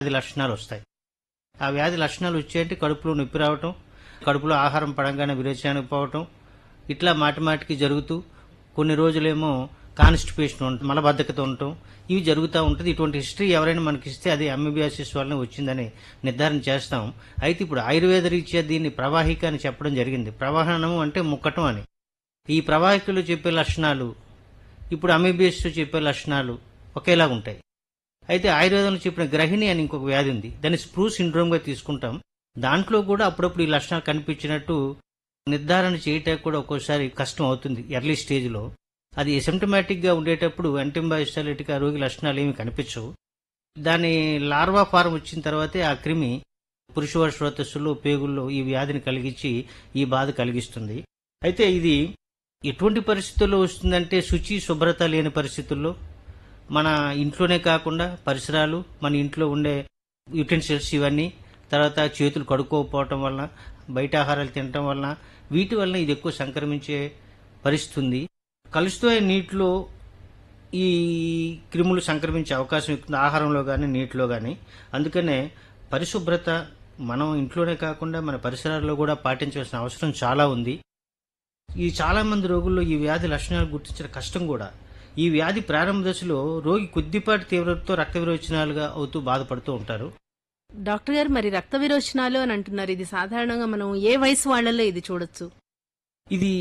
వ్యాధి లక్షణాలు వస్తాయి. ఆ వ్యాధి లక్షణాలు వచ్చాయంటే కడుపులో నొప్పి రావటం, కడుపులో ఆహారం పడంగానే విరేచనానికి పోవటం, ఇట్లా మాటిమాటికి జరుగుతూ కొన్ని రోజులేమో కాన్స్టిపేషన్ ఉండటం, మలబద్ధకత ఉండటం, ఇవి జరుగుతూ ఉంటుంది. ఇటువంటి హిస్టరీ ఎవరైనా మనకి ఇస్తే అది అమీబియాసిస్ వల్లనే వచ్చిందని నిర్ధారణ చేస్తాం. అయితే ఇప్పుడు ఆయుర్వేద రీత్యా దీన్ని ప్రవాహిక అని చెప్పడం జరిగింది. ప్రవాహనం అంటే ముక్కటం అని. ఈ ప్రవాహికలు చెప్పే లక్షణాలు ఇప్పుడు అమీబియాసిస్ చెప్పే లక్షణాలు ఒకేలా ఉంటాయి. అయితే ఆయుర్వేదంలో చెప్పిన గ్రహిణి అని ఇంకొక వ్యాధి ఉంది. దాన్ని స్ప్రూ సిండ్రోమ్ గా తీసుకుంటాం. దాంట్లో కూడా అప్పుడప్పుడు ఈ లక్షణాలు కనిపించినట్టు నిర్ధారణ చేయటానికి కూడా ఒక్కోసారి కష్టం అవుతుంది ఎర్లీ స్టేజ్ లో. అది ఎసిమ్టమాటిక్ గా ఉండేటప్పుడు యాంటీబయాస్టాలిటిక్ ఆ రోగి లక్షణాలు ఏమి కనిపించవు. దాని లార్వా ఫారం వచ్చిన తర్వాతే ఆ క్రిమి పురుష శ్రోతస్సులో పేగుల్లో ఈ వ్యాధిని కలిగించి ఈ బాధ కలిగిస్తుంది. అయితే ఇది ఎటువంటి పరిస్థితుల్లో వస్తుందంటే శుచి శుభ్రత లేని పరిస్థితుల్లో, మన ఇంట్లోనే కాకుండా పరిసరాలు, మన ఇంట్లో ఉండే యుటెన్సిల్స్ ఇవన్నీ, తర్వాత చేతులు కడుక్కోకపోవటం వలన, బయట ఆహారాలు తినటం వలన, వీటి వలన ఇది ఎక్కువ సంక్రమించే పరిస్థితి ఉంది. కలుషితమైన నీటిలో ఈ క్రిములు సంక్రమించే అవకాశం ఎక్కువ, ఆహారంలో కానీ నీటిలో కానీ. అందుకనే పరిశుభ్రత మనం ఇంట్లోనే కాకుండా మన పరిసరాల్లో కూడా పాటించవలసిన అవసరం చాలా ఉంది. ఈ చాలా మంది రోగుల్లో ఈ వ్యాధి లక్షణాలు గుర్తించడం కష్టం కూడా. ఈ వ్యాధి ప్రారంభ దశలో రోగి కొద్దిపాటి తీవ్రతతో రక్త విరోచనాలుగా అవుతూ బాధపడుతూ ఉంటారు. డాక్టర్ గారు, మరి రక్త విరోచనాలు అని అంటున్నారు, ఇది సాధారణంగా మనం ఏ వయసు వాళ్ళలో ఇది చూడొచ్చు? ఇది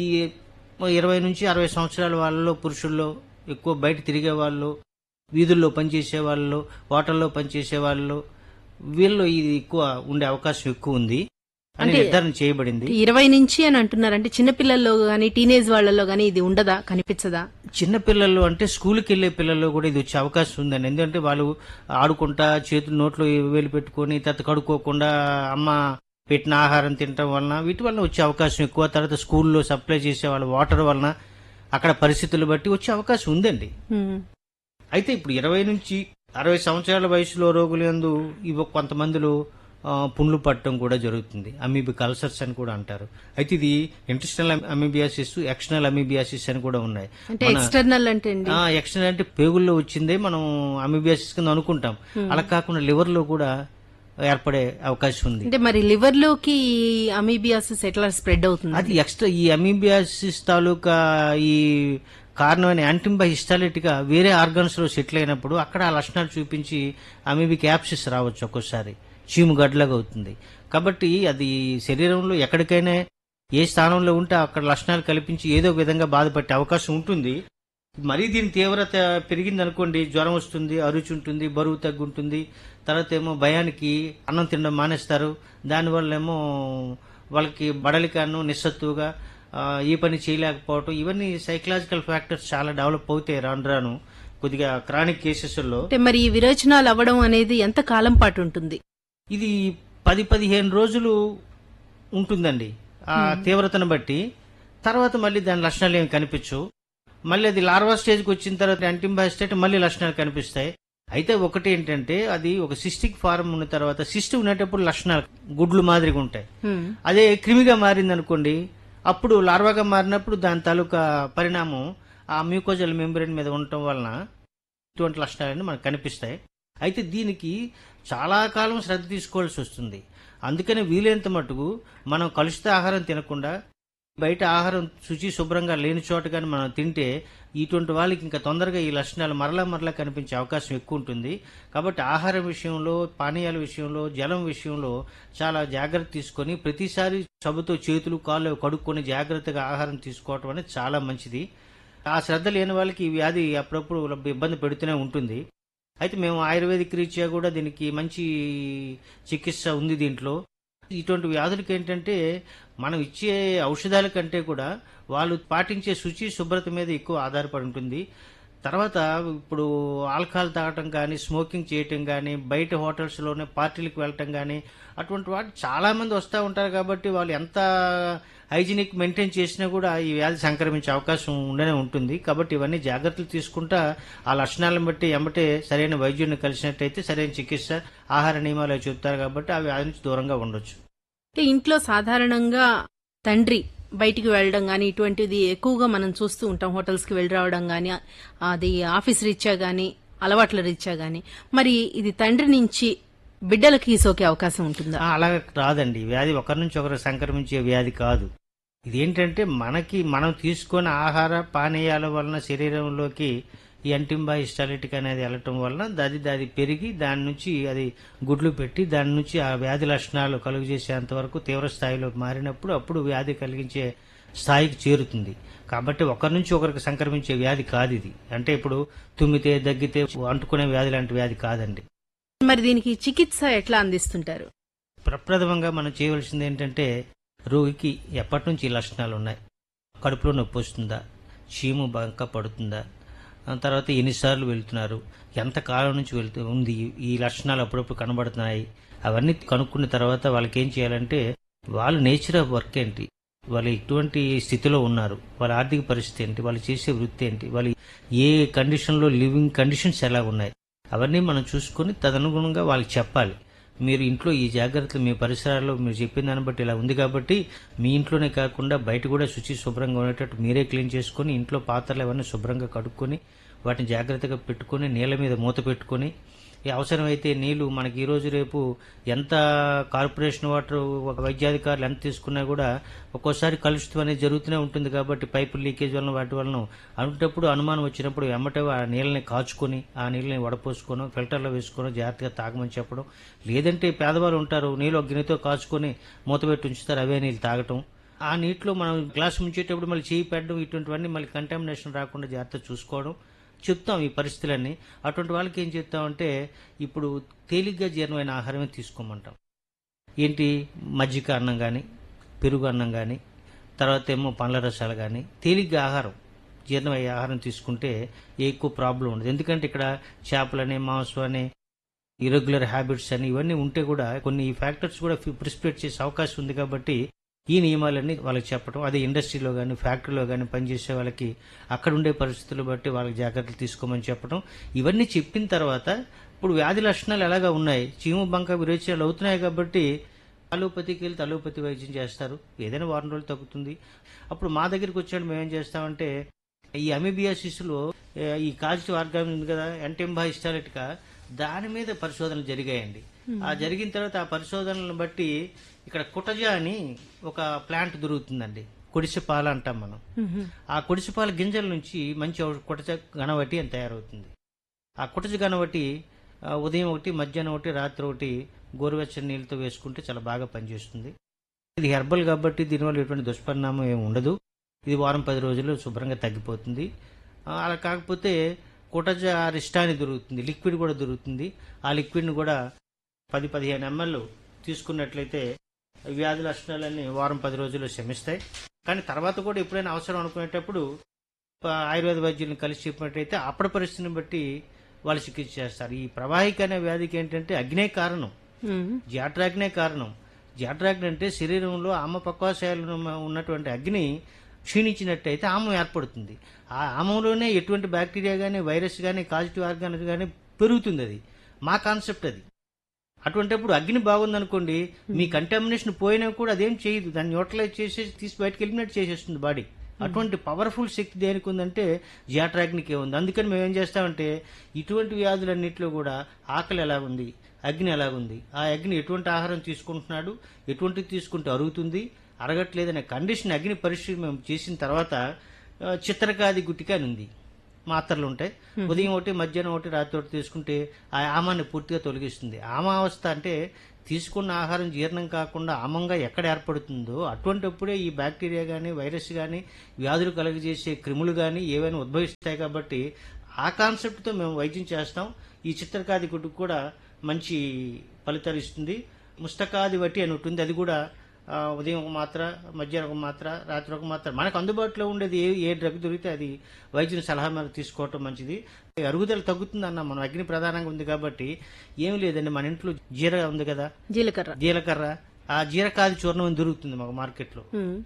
20 నుంచి 60 సంవత్సరాల వాళ్ళలో, పురుషుల్లో, ఎక్కువ బయట తిరిగే వాళ్ళు, వీధుల్లో పనిచేసే వాళ్ళు, హోటల్లో పనిచేసే వాళ్ళు, వీళ్ళు ఇది ఎక్కువ ఉండే అవకాశం ఎక్కువ ఉంది అని నిర్ధారణ చేయబడింది. 20 నుంచి అని అంటున్నారు, అంటే చిన్నపిల్లల్లో గానీ టీనేజ్ వాళ్లలో గానీ ఇది ఉండదా, కనిపించదా? చిన్నపిల్లలు అంటే స్కూల్కి వెళ్లే పిల్లల్లో కూడా ఇది వచ్చే అవకాశం ఉందండి. ఎందుకంటే వాళ్ళు ఆడుకుంటా చేతులు నోట్లో వేలు పెట్టుకుని తర్వాత కడుక్కోకుండా అమ్మ పెట్టిన ఆహారం తినటం వలన, వీటి వలన వచ్చే అవకాశం ఎక్కువ. తర్వాత స్కూల్లో సప్లై చేసే వాళ్ళ వాటర్ వలన, అక్కడ పరిస్థితులు బట్టి వచ్చే అవకాశం ఉందండి. అయితే ఇప్పుడు 20 నుంచి 60 సంవత్సరాల వయసులో రోగులు యందు ఇవి కొంతమందిలో పుండ్లు పట్టడం కూడా జరుగుతుంది. అమీబిక్ అల్సర్స్ అని కూడా అంటారు. అయితే ఇది ఇంటెస్టినల్ అమీబియాసిస్, ఎక్స్టర్నల్ అమీబియాసిస్ అని కూడా ఉన్నాయి. ఎక్స్టర్నల్ అంటే పేగుల్లో వచ్చిందే మనం అమీబియాసిస్ కింద అనుకుంటాం. అలా కాకుండా లివర్ లో కూడా ఏర్పడే అవకాశం ఉంది. అంటే మరి లివర్ లోకి అమీబియాసిస్ ఎట్లా స్ప్రెడ్ అవుతుంది? అది ఈ అమీబియాసిస్ తాలూకా ఈ కారణమైన యాంటింబా హిస్టాలిటిగా వేరే ఆర్గన్స్ లో సెటిల్ అయినప్పుడు అక్కడ ఆ లక్షణాలు చూపించి అమీబిక్ యాప్సిస్ రావచ్చు, ఒక్కోసారి చీము గడ్డలాగా అవుతుంది. కాబట్టి అది శరీరంలో ఎక్కడికైనా ఏ స్థానంలో ఉంటే అక్కడ లక్షణాలు కల్పించి ఏదో ఒక విధంగా బాధపడే అవకాశం ఉంటుంది. మరీ దీని తీవ్రత పెరిగింది అనుకోండి, జ్వరం వస్తుంది, అరుచి ఉంటుంది, బరువు తగ్గుంటుంది, తర్వాత ఏమో భయానికి అన్నం తినడం మానేస్తారు. దానివల్ల ఏమో వాళ్ళకి బడలికాను, నిస్సత్తుగా ఈ పని చేయలేకపోవటం, ఇవన్నీ సైకలాజికల్ ఫ్యాక్టర్స్ చాలా డెవలప్ అవుతాయి రాను రాను కొద్దిగా క్రానిక్ కేసెస్లో. మరి ఈ విరోచనాలు అవ్వడం అనేది ఎంత కాలం పాటు ఉంటుంది? ఇది 10-15 రోజులు ఉంటుందండి ఆ తీవ్రతను బట్టి. తర్వాత మళ్ళీ దాని లక్షణాలు ఏమి కనిపించవు. మళ్ళీ అది లార్వా స్టేజ్కి వచ్చిన తర్వాత యాంటీబయాస్టేట్ మళ్ళీ లక్షణాలు కనిపిస్తాయి. అయితే ఒకటి ఏంటంటే అది ఒక సిస్టిక్ ఫారం ఉన్న తర్వాత, సిస్ట్ ఉండేటప్పుడు లక్షణాలు గుడ్లు మాదిరిగా ఉంటాయి. అదే క్రిమిగా మారింది అనుకోండి, అప్పుడు లార్వాగా మారినప్పుడు దాని తాలూకా పరిణామం ఆ మ్యూకోజల్ మెంబ్రేన్ మీద ఉండటం వలన ఇటువంటి లక్షణాలన్నీ మనకు కనిపిస్తాయి. అయితే దీనికి చాలా కాలం శ్రద్ధ తీసుకోవాల్సి వస్తుంది. అందుకనే వీలైనంత మటుకు మనం కలుషిత ఆహారం తినకుండా, బయట ఆహారం శుచి శుభ్రంగా లేని చోట కానీ మనం తింటే ఇటువంటి వాళ్ళకి ఇంకా తొందరగా ఈ లక్షణాలు మరలా కనిపించే అవకాశం ఎక్కువ ఉంటుంది. కాబట్టి ఆహారం విషయంలో, పానీయాల విషయంలో, జలం విషయంలో చాలా జాగ్రత్త తీసుకొని ప్రతిసారి సబ్బుతో చేతులు కాళ్ళు కడుక్కొని జాగ్రత్తగా ఆహారం తీసుకోవటం అనేది చాలా మంచిది. ఆ శ్రద్ధ లేని వాళ్ళకి ఈ వ్యాధి అప్పుడప్పుడు ఇబ్బంది పెడుతూనే ఉంటుంది. అయితే మేము ఆయుర్వేదిక్ రీత్యా కూడా దీనికి మంచి చికిత్స ఉంది దీంట్లో. ఇటువంటి వ్యాధులకి ఏంటంటే మనం ఇచ్చే ఔషధాల కంటే కూడా వాళ్ళు పాటించే శుచి శుభ్రత మీద ఎక్కువ ఆధారపడి ఉంటుంది. తర్వాత ఇప్పుడు ఆల్కహాల్ తాగటం కానీ, స్మోకింగ్ చేయటం కానీ, బయట హోటల్స్లోనే పార్టీలకు వెళ్ళటం కానీ, అటువంటి వాటి చాలా మంది వస్తూ ఉంటారు. కాబట్టి వాళ్ళు ఎంత హైజీనిక్ మెయింటైన్ చేసినా కూడా ఈ వ్యాధి సంక్రమించే అవకాశం ఉండనే ఉంటుంది. కాబట్టి ఇవన్నీ జాగ్రత్తలు తీసుకుంటా ఆ లక్షణాలను బట్టి ఎమ్మటే సరైన వైద్యుడిని కలిసినట్టయితే సరైన చికిత్స, ఆహార నియమాలు చెప్తారు. కాబట్టి ఆ వ్యాధి నుంచి దూరంగా ఉండొచ్చు. ఇంట్లో సాధారణంగా తండ్రి బయటికి వెళ్ళడం గానీ ఇటువంటిది ఎక్కువగా మనం చూస్తూ ఉంటాం. హోటల్స్ కి వెళ్ళి రావడం గానీ, అది ఆఫీస్ రీత్యా గానీ, అలవాట్ల రీత్యా గానీ. మరి ఇది తండ్రి నుంచి బిడ్డలకి సోకే అవకాశం ఉంటుందా? అలా రాదండి. ఈ వ్యాధి ఒకరి నుంచి ఒకరు సంక్రమించే వ్యాధి కాదు. ఇదేంటంటే మనం తీసుకునే ఆహార పానీయాల వలన శరీరంలోకి ఈ యాంటింబా హిస్టాలిటిక్ అనేది వెళ్ళటం వలన అది పెరిగి దాని నుంచి అది గుడ్లు పెట్టి దాని నుంచి ఆ వ్యాధి లక్షణాలు కలుగు చేసేంత వరకు తీవ్ర స్థాయిలో మారినప్పుడు అప్పుడు వ్యాధి కలిగించే స్థాయికి చేరుతుంది. కాబట్టి ఒకరి నుంచి ఒకరికి సంక్రమించే వ్యాధి కాదు ఇది. అంటే ఇప్పుడు తుమ్మితే దగ్గితే అంటుకునే వ్యాధి లాంటి వ్యాధి కాదండి. మరి దీనికి చికిత్స ఎట్లా అందిస్తుంటారు? ప్రప్రథమంగా మనం చేయవలసింది ఏంటంటే రోగికి ఎప్పటి నుంచి ఈ లక్షణాలు ఉన్నాయి, కడుపులో నొప్పి వస్తుందా, చీము బంక పడుతుందా, తర్వాత ఎన్నిసార్లు వెళ్తున్నారు, ఎంత కాలం నుంచి ఉంది, ఈ లక్షణాలు అప్పుడప్పుడు కనబడుతున్నాయి, అవన్నీ కనుక్కున్న తర్వాత వాళ్ళకి ఏం చేయాలంటే వాళ్ళ నేచర్ ఆఫ్ వర్క్ ఏంటి, వాళ్ళు ఎటువంటి స్థితిలో ఉన్నారు, వాళ్ళ ఆర్థిక పరిస్థితి ఏంటి, వాళ్ళు చేసే వృత్తి ఏంటి, వాళ్ళు ఏ కండిషన్లో లివింగ్ కండిషన్స్ ఎలా ఉన్నాయి, అవన్నీ మనం చూసుకొని తదనుగుణంగా వాళ్ళకి చెప్పాలి. మీరు ఇంట్లో ఈ జాగ్రత్తలు మీ పరిసరాల్లో మీరు చెప్పిన దాన్ని బట్టి ఇలా ఉంది కాబట్టి మీ ఇంట్లోనే కాకుండా బయట కూడా శుచి శుభ్రంగా ఉండేటట్టు మీరే క్లీన్ చేసుకొని ఇంట్లో పాత్రలు అవన్నీ శుభ్రంగా కడుక్కొని వాటిని జాగ్రత్తగా పెట్టుకొని నీళ్ళ మీద మూత పెట్టుకొని అవసరమైతే నీళ్లు మనకి ఈ రోజు రేపు ఎంత కార్పొరేషన్ వాటర్ ఒక వైద్యాధికారులు ఎంత తీసుకున్నా కూడా ఒక్కోసారి కలుషితం అనేది జరుగుతూనే ఉంటుంది. కాబట్టి పైపు లీకేజ్ వలన వాటి వలన అనేటప్పుడు అనుమానం వచ్చినప్పుడు వెంబటే ఆ నీళ్ళని కాచుకొని ఆ నీళ్ళని వడపోసుకోవడం, ఫిల్టర్లో వేసుకోవడం, జాగ్రత్తగా తాగమని చెప్పడం. లేదంటే పేదవాళ్ళు ఉంటారు నీళ్ళు ఒక గిన్నెతో కాచుకొని మూత పెట్టి ఉంచుతారు, అవే నీళ్ళు తాగటం. ఆ నీటిలో మనం గ్లాసు ముంచేటప్పుడు మళ్ళీ చేయి పెట్టడం, ఇటువంటివన్నీ మళ్ళీ కంటామినేషన్ రాకుండా జాగ్రత్త చూసుకోవడం చెప్తాం ఈ పరిస్థితులన్నీ. అటువంటి వాళ్ళకి ఏం చెప్తామంటే ఇప్పుడు తేలిగ్గా జీర్ణమైన ఆహారమే తీసుకోమంటాం. ఏంటి, మజ్జిగ అన్నం కానీ, పెరుగు అన్నం కానీ, తర్వాత ఏమో పండ్ల రసాలు కానీ, తేలిగ్గా ఆహారం జీర్ణమయ్యే ఆహారం తీసుకుంటే ఎక్కువ ప్రాబ్లం ఉండదు. ఎందుకంటే ఇక్కడ చేపలని, మాంసం అని, ఇరెగ్యులర్ హ్యాబిట్స్ అని ఇవన్నీ ఉంటే కూడా కొన్ని ఫ్యాక్టర్స్ కూడా ప్రిసిపిటేట్ చేసే అవకాశం ఉంది. కాబట్టి ఈ నియమాలన్నీ వాళ్ళకి చెప్పడం, అదే ఇండస్ట్రీలో కానీ ఫ్యాక్టరీలో కానీ పనిచేసే వాళ్ళకి అక్కడ ఉండే పరిస్థితులు బట్టి వాళ్ళకి జాగ్రత్తలు తీసుకోమని చెప్పడం. ఇవన్నీ చెప్పిన తర్వాత ఇప్పుడు వ్యాధి లక్షణాలు ఎలాగా ఉన్నాయి, చీము బంక విరేచనాలు అవుతున్నాయి కాబట్టి అలోపతికి వెళ్తే అలోపతి వైద్యం చేస్తారు, ఏదైనా వారం రోజులు తగ్గుతుంది. అప్పుడు మా దగ్గరికి వచ్చాడు మేమేం చేస్తామంటే ఈ అమీబియాసిస్లో ఈ కాజిటివ్ ఆర్గాన్ ఉంది కదా, యాంటింబా హిస్టాలిటికా, దాని మీద పరిశోధనలు జరిగాయండి. ఆ జరిగిన తర్వాత ఆ పరిశోధనలను బట్టి ఇక్కడ కుటజ అని ఒక ప్లాంట్ దొరుకుతుందండి, కొడిసిపాల అంటాం మనం. ఆ కొడిసిపాల గింజల నుంచి మంచి కుటజ గణవటి అని తయారవుతుంది. ఆ కుటజ గణవటి ఉదయం ఒకటి, మధ్యాహ్నం ఒకటి, రాత్రి ఒకటి గోరువెచ్చని నీళ్ళతో వేసుకుంటే చాలా బాగా పనిచేస్తుంది. ఇది హెర్బల్ కాబట్టి దీనివల్ల ఎటువంటి దుష్పరిణామం ఏమి ఉండదు. ఇది వారం 10 రోజుల్లో శుభ్రంగా తగ్గిపోతుంది. అలా కాకపోతే కుటజ రిస్టా అని దొరుకుతుంది, లిక్విడ్ కూడా దొరుకుతుంది. ఆ లిక్విడ్ని కూడా 10-15 ml తీసుకున్నట్లయితే వ్యాధి లక్షణాలన్నీ వారం 10 రోజుల్లో శమిస్తాయి. కానీ తర్వాత కూడా ఎప్పుడైనా అవసరం అనుకునేటప్పుడు ఆయుర్వేద వైద్యులను కలిసి చెప్పినట్టయితే అప్పటి పరిస్థితిని బట్టి వాళ్ళు చికిత్స చేస్తారు. ఈ ప్రవాహిక అనే వ్యాధికి ఏంటంటే అగ్నే కారణం, జాట్రాగ్నే కారణం. జాట్రాగ్ని అంటే శరీరంలో ఆమ పక్వాశయాలు ఉన్నటువంటి అగ్ని క్షీణించినట్టయితే ఆమం ఏర్పడుతుంది. ఆ ఆమంలోనే ఎటువంటి బ్యాక్టీరియా కానీ, వైరస్ కానీ, కాజిటివ్ ఆర్గాన్ కానీ పెరుగుతుంది. అది మా కాన్సెప్ట్. అది అటువంటిప్పుడు అగ్ని బాగుందనుకోండి, మీ కంటామినేషన్ పోయినా కూడా అదేం చేయదు, దాన్ని న్యూట్రలైజ్ చేసేసి తీసి బయటకు ఎలిమినేట్ చేసేస్తుంది బాడీ. అటువంటి పవర్ఫుల్ శక్తి దేనికి ఉందంటే జియాట్రాగ్నికే ఉంది. అందుకని మేము ఏం చేస్తామంటే ఇటువంటి వ్యాధులన్నింటిలో కూడా ఆకలి ఎలాగుంది, అగ్ని ఎలాగుంది, ఆ అగ్ని ఎటువంటి ఆహారం తీసుకుంటున్నాడు, ఎటువంటిది తీసుకుంటే అరుగుతుంది, అరగట్లేదనే కండిషన్ అగ్ని పరీక్ష మేము చేసిన తర్వాత చిత్రకాది గుట్టిక అని ఉంది, మాత్రలు ఉంటాయి. ఉదయం ఒకటి, మధ్యాహ్నం ఒకటి, రాత్రి ఒకటి తీసుకుంటే ఆ ఆమాన్ని పూర్తిగా తొలగిస్తుంది. ఆమావస్థ అంటే తీసుకున్న ఆహారం జీర్ణం కాకుండా ఆమంగా ఎక్కడ ఏర్పడుతుందో అటువంటిప్పుడే ఈ బ్యాక్టీరియా కానీ, వైరస్ కానీ, వ్యాధులు కలుగజేసే క్రిములు కానీ ఏవైనా ఉద్భవిస్తాయి. కాబట్టి ఆ కాన్సెప్ట్తో మేము వైద్యం చేస్తాం. ఈ చిత్రకాది గుడ్డుకు కూడా మంచి ఫలితాలు ఇస్తుంది. ముస్తకాది వటి అని ఉంటుంది, అది కూడా ఉదయం ఒక మాత్ర, మధ్యాహ్నం ఒక మాత్ర, రాత్రి ఒక మాత్ర, మనకు అందుబాటులో ఉండేది ఏ డ్రగ్ దొరికితే అది వైద్యుని సలహా మేరకు తీసుకోవటం మంచిది. అరుగుదల తగ్గుతుందన్న మనం అగ్ని ప్రధానంగా ఉంది కాబట్టి ఏమి లేదండి. మన ఇంట్లో జీర ఉంది కదా, జీలకర్ర, ఆ జీరకాది చూర్ణం అని దొరుకుతుంది మాకు మార్కెట్లో.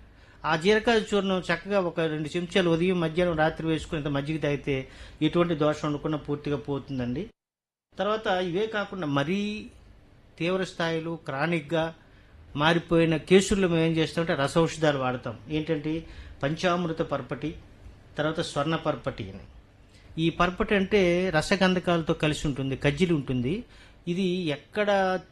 ఆ జీరకాది చూర్ణం చక్కగా ఒక 2 చెంచాలు ఉదయం, మధ్యాహ్నం, రాత్రి వేసుకుని మజ్జిగ తాగితే ఎటువంటి దోషం ఉండకుండా పూర్తిగా పోతుందండి. తర్వాత ఇవే కాకుండా మరీ తీవ్ర స్థాయిలో క్రానిక్గా మారిపోయిన కేసుల్లో మేము ఏం చేస్తామంటే రసౌషధాలు వాడతాం. ఏంటంటే పంచామృత పర్పటి, తర్వాత స్వర్ణ పర్పటి అని. ఈ పర్పటి అంటే రసగంధకాలతో కలిసి ఉంటుంది, కజ్జిలి ఉంటుంది. ఇది ఎక్కడ